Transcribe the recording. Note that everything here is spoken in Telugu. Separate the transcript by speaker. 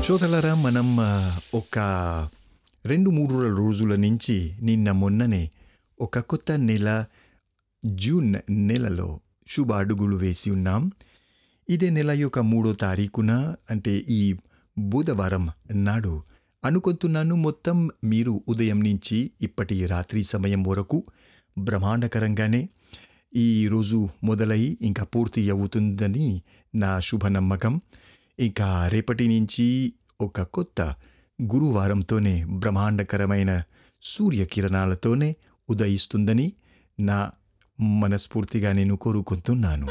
Speaker 1: సోదరులారా మనం ఒక 2-3 రోజుల నుంచి నిన్న మొన్ననే ఒక కొత్త నెల జూన్ నెలలో శుభ అడుగులు వేసి ఉన్నాం. ఇదే నెల యొక్క 3వ తారీఖున అంటే ఈ బుధవారం నాడు అనుకుంటున్నాను మొత్తం మీరు ఉదయం నుంచి ఇప్పటి రాత్రి సమయం వరకు బ్రహ్మాండకరంగానే ఈ రోజు మొదలై ఇంకా పూర్తి అవుతుందని నా శుభ నమ్మకం. ఇక రేపటి నుంచి ఒక కొత్త గురువారంతోనే బ్రహ్మాండకరమైన సూర్యకిరణాలతోనే ఉదయిస్తుందని నా మనస్ఫూర్తిగా నేను కోరుకుంటున్నాను.